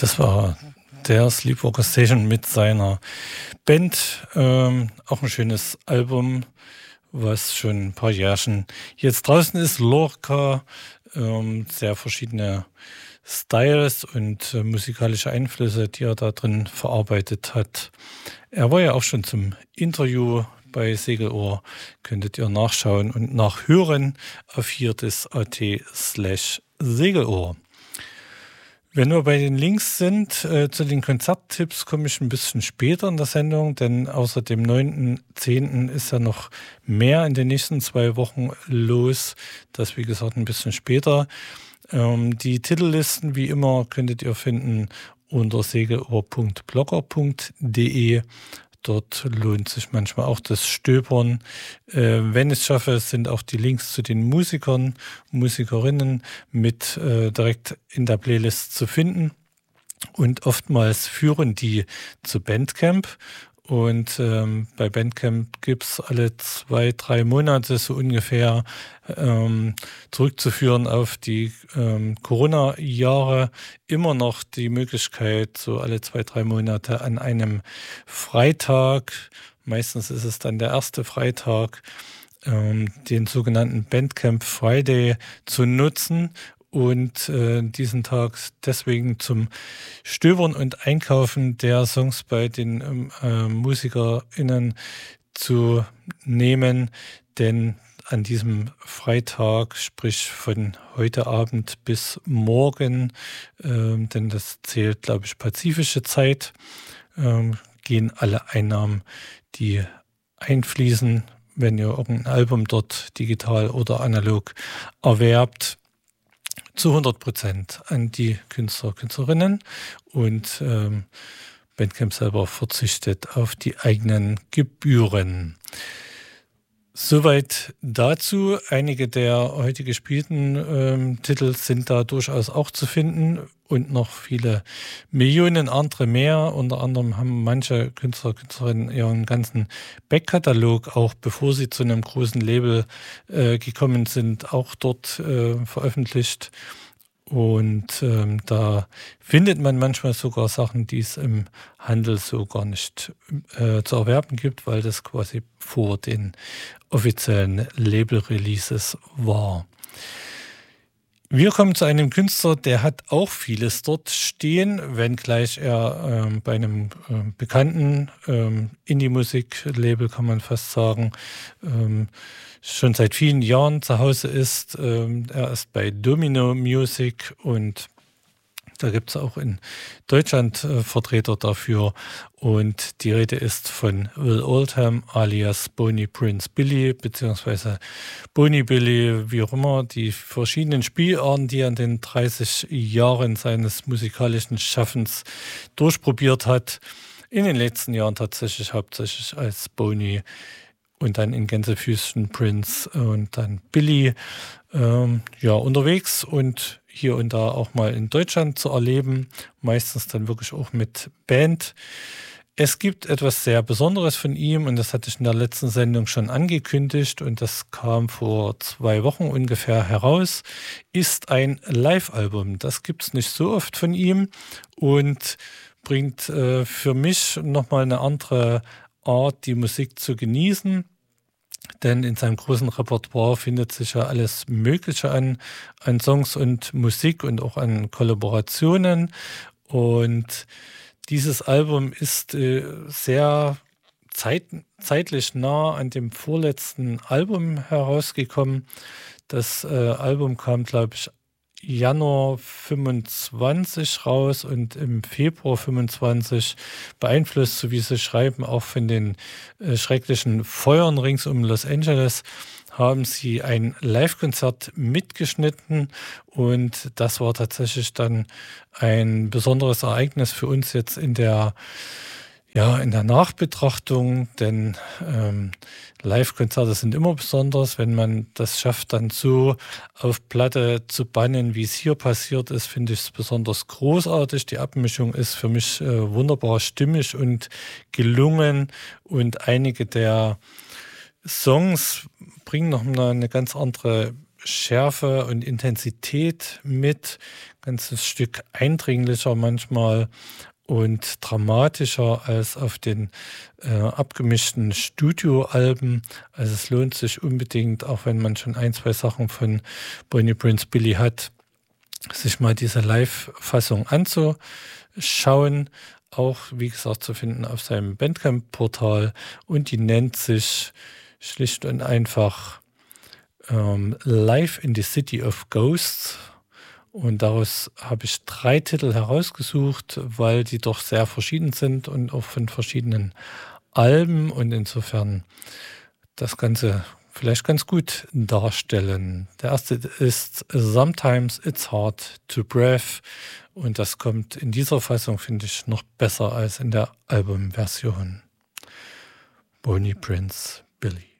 Das war der Sleepwalker Station mit seiner Band. Auch ein schönes Album, was schon ein paar Jährchen jetzt draußen ist. Lorca, sehr verschiedene Styles und musikalische Einflüsse, die er da drin verarbeitet hat. Er war ja auch schon zum Interview bei Segelohr. Könntet ihr nachschauen und nachhören auf hierdis.at/Segelohr. Wenn wir bei den Links sind, zu den Konzerttipps komme ich ein bisschen später in der Sendung, denn außer dem 9.10. ist ja noch mehr in den nächsten 2 Wochen los. Das, wie gesagt, ein bisschen später. Die Titellisten, wie immer, könntet ihr finden unter segelohr.blogger.de. Dort lohnt sich manchmal auch das Stöbern. Wenn ich es schaffe, sind auch die Links zu den Musikern, Musikerinnen mit direkt in der Playlist zu finden. Und oftmals führen die zu Bandcamp. Und bei Bandcamp gibt es alle 2-3 Monate so ungefähr zurückzuführen auf die Corona-Jahre immer noch die Möglichkeit, so alle 2-3 Monate an einem Freitag, meistens ist es dann der erste Freitag, den sogenannten Bandcamp Friday zu nutzen und diesen Tag deswegen zum Stöbern und Einkaufen der Songs bei den MusikerInnen zu nehmen, denn an diesem Freitag, sprich von heute Abend bis morgen, denn das zählt, glaube ich, pazifische Zeit, gehen alle Einnahmen, die einfließen, wenn ihr irgendein Album dort digital oder analog erwerbt, zu 100% an die Künstler, Künstlerinnen, und Bandcamp selber verzichtet auf die eigenen Gebühren. Soweit dazu. Einige der heute gespielten Titel sind da durchaus auch zu finden und noch viele Millionen andere mehr. Unter anderem haben manche Künstler, Künstlerinnen ihren ganzen Backkatalog, auch bevor sie zu einem großen Label gekommen sind, auch dort veröffentlicht. Und da findet man manchmal sogar Sachen, die es im Handel so gar nicht zu erwerben gibt, weil das quasi vor den offiziellen Label-Releases war. Wir kommen zu einem Künstler, der hat auch vieles dort stehen, wenngleich er bei einem bekannten Indie-Musik-Label, kann man fast sagen, schon seit vielen Jahren zu Hause ist. Er ist bei Domino Music und da gibt es auch in Deutschland Vertreter dafür. Und die Rede ist von Will Oldham alias Boney Prince Billy, beziehungsweise Boney Billy, wie auch immer, die verschiedenen Spielarten, die er in den 30 Jahren seines musikalischen Schaffens durchprobiert hat. In den letzten Jahren tatsächlich hauptsächlich als Boney und dann in Gänsefüßchen Prince und dann Billy unterwegs und hier und da auch mal in Deutschland zu erleben, meistens dann wirklich auch mit Band. Es gibt etwas sehr Besonderes von ihm und das hatte ich in der letzten Sendung schon angekündigt und das kam vor 2 Wochen ungefähr heraus, ist ein Live-Album. Das gibt es nicht so oft von ihm und bringt für mich nochmal eine andere Art, die Musik zu genießen. Denn in seinem großen Repertoire findet sich ja alles Mögliche an Songs und Musik und auch an Kollaborationen. Und dieses Album ist sehr zeitlich nah an dem vorletzten Album herausgekommen. Das Album kam, glaube ich, Januar 25 raus und im Februar 25 beeinflusst, so wie sie schreiben, auch von den schrecklichen Feuern rings um Los Angeles, haben sie ein Live-Konzert mitgeschnitten und das war tatsächlich dann ein besonderes Ereignis für uns jetzt in der Nachbetrachtung, denn Live-Konzerte sind immer besonders. Wenn man das schafft, dann so auf Platte zu bannen, wie es hier passiert ist, finde ich es besonders großartig. Die Abmischung ist für mich wunderbar stimmig und gelungen und einige der Songs bringen noch eine ganz andere Schärfe und Intensität mit, ganzes Stück eindringlicher manchmal und dramatischer als auf den abgemischten Studioalben. Also es lohnt sich unbedingt, auch wenn man schon ein, zwei Sachen von Bonnie Prince Billy hat, sich mal diese Live-Fassung anzuschauen. Auch, wie gesagt, zu finden auf seinem Bandcamp-Portal. Und die nennt sich schlicht und einfach Live in the City of Ghosts. Und daraus habe ich 3 Titel herausgesucht, weil die doch sehr verschieden sind und auch von verschiedenen Alben und insofern das Ganze vielleicht ganz gut darstellen. Der erste ist Sometimes It's Hard to Breathe und das kommt in dieser Fassung, finde ich, noch besser als in der Albumversion. Bonnie Prince Billy.